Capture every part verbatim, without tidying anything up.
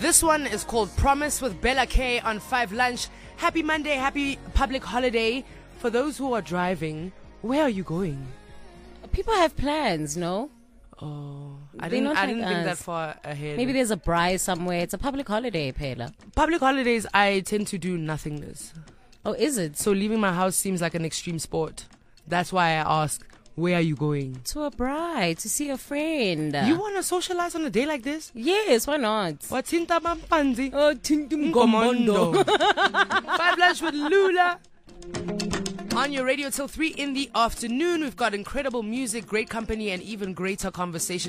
This one is called Promise with Bella K on five Lunch. Happy Monday, happy public holiday. For those who are driving, where are you going? People have plans, no? Oh, I They're didn't, not I like didn't think that us. far ahead. Maybe there's a bride somewhere. It's a public holiday, Pela. Public holidays, I tend to do nothingness. Oh, is it? So leaving my house seems like an extreme sport. That's why I ask, where are you going? To a bride, to see a friend. You want to socialize on a day like this? Yes, why not? Wathinta mampanzi. Oh, Tintum Ngomondo. Five Lunch with Lula. On your radio till three in the afternoon. We've got incredible music, great company, and even greater conversation.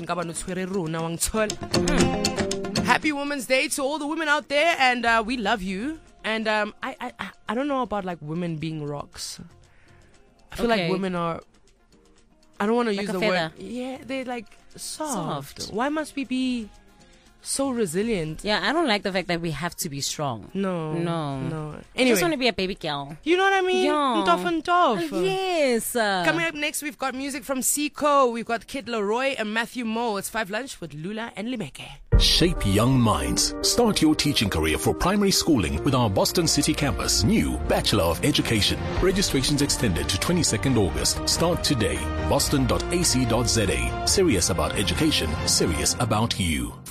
Mm. Happy Women's Day to all the women out there, and uh, we love you. And um, I, I, I don't know about like women being rocks. I feel Okay. like women are. I don't want to Like use a the feather. word. Yeah, they're like soft. Soft. Why must we be so resilient? Yeah, I don't like the fact that we have to be strong. No, No. no. I Anyway, just want to be a baby girl. you know what I mean? Yeah. Tough and tough. Yes. uh, Coming up next, we've got music from Seco. We've got Kid Leroy and Matthew Mo. It's Five Lunch with Lula and Limeke. Shape young minds. Start your teaching career for primary schooling with our Boston City campus. New Bachelor of Education. Registrations extended to twenty-second August. Start today. boston dot a c dot z a. Serious about education. Serious about you.